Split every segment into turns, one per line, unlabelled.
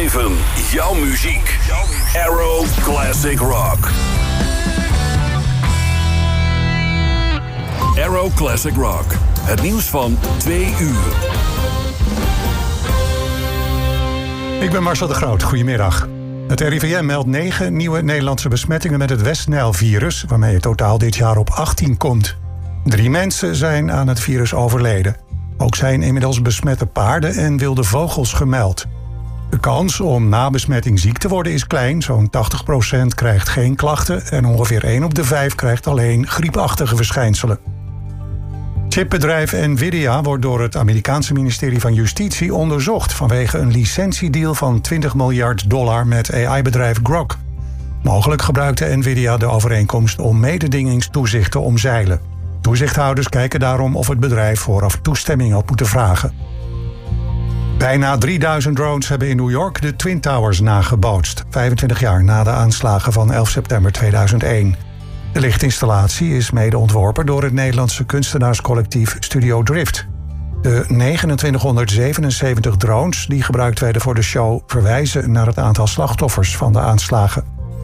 7. Jouw muziek. Arrow Classic Rock. Arrow Classic Rock. Het nieuws van 2 uur.
Ik ben Marcel de Groot. Goedemiddag. Het RIVM meldt 9 nieuwe Nederlandse besmettingen met het West-Nijl-virus, waarmee het totaal dit jaar op 18 komt. 3 mensen zijn aan het virus overleden. Ook zijn inmiddels besmette paarden en wilde vogels gemeld. De kans om na besmetting ziek te worden is klein. Zo'n 80% krijgt geen klachten en ongeveer 1 op de 5 krijgt alleen griepachtige verschijnselen. Chipbedrijf Nvidia wordt door het Amerikaanse ministerie van Justitie onderzocht vanwege een licentiedeal van $20 miljard met AI-bedrijf Grok. Mogelijk gebruikte Nvidia de overeenkomst om mededingingstoezicht te omzeilen. Toezichthouders kijken daarom of het bedrijf vooraf toestemming had moeten vragen. Bijna 3000 drones hebben in New York de Twin Towers nagebootst, 25 jaar na de aanslagen van 11 september 2001. De lichtinstallatie is mede ontworpen door het Nederlandse kunstenaarscollectief Studio Drift. De 2977 drones die gebruikt werden voor de show verwijzen naar het aantal slachtoffers van de aanslagen.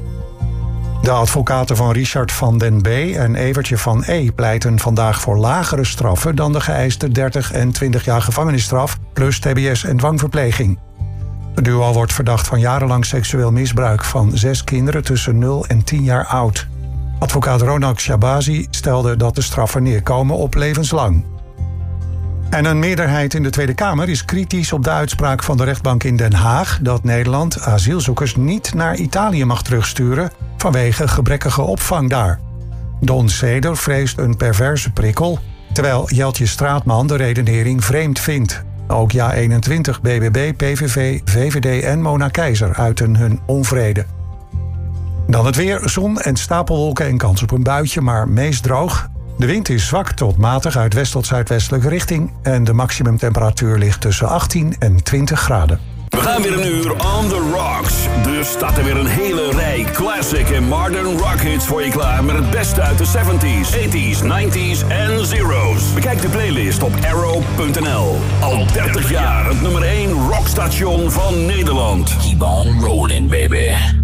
De advocaten van Richard van den B. en Evertje van E. pleiten vandaag voor lagere straffen dan de geëiste 30 en 20 jaar gevangenisstraf plus tbs en dwangverpleging. Het duo wordt verdacht van jarenlang seksueel misbruik van 6 kinderen tussen 0 en 10 jaar oud. Advocaat Ronak Shabazi stelde dat de straffen neerkomen op levenslang. En een meerderheid in de Tweede Kamer is kritisch op de uitspraak van de rechtbank in Den Haag dat Nederland asielzoekers niet naar Italië mag terugsturen vanwege gebrekkige opvang daar. Don Seder vreest een perverse prikkel, terwijl Jeltje Straatman de redenering vreemd vindt. Ook JA21, BBB, PVV, VVD en Mona Keizer uiten hun onvrede. Dan het weer, zon en stapelwolken en kans op een buitje, maar meest droog. De wind is zwak tot matig uit west tot zuidwestelijke richting en de maximumtemperatuur ligt tussen 18 en 20 graden.
We gaan weer een uur on the rocks. Dus staat er weer een hele rij classic en modern rock hits voor je klaar met het beste uit de 70s, 80s, 90s en zeros. Bekijk de playlist op arrow.nl. Al 30 jaar het nummer 1 rockstation van Nederland.
Keep on rolling, baby.